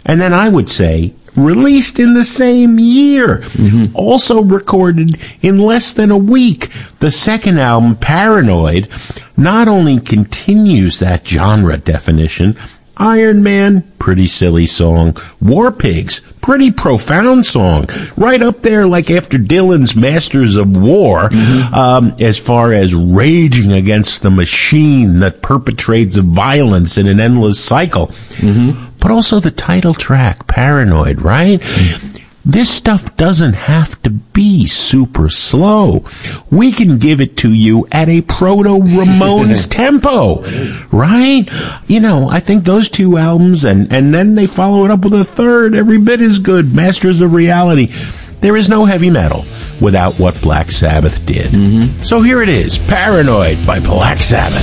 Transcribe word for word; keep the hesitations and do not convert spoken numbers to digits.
And then I would say, released in the same year. Mm-hmm. Also recorded in less than a week. The second album, Paranoid, not only continues that genre definition, Iron Man, pretty silly song. War Pigs, pretty profound song. Right up there, like after Dylan's Masters of War, mm-hmm. um, as far as raging against the machine that perpetrates violence in an endless cycle. Mm-hmm. But also the title track, Paranoid, right? Mm-hmm. This stuff doesn't have to be super slow. We can give it to you at a proto-Ramones tempo, right? You know, I think those two albums, and, and then they follow it up with a third, every bit as good, Masters of Reality. There is no heavy metal without what Black Sabbath did. Mm-hmm. So here it is, Paranoid by Black Sabbath.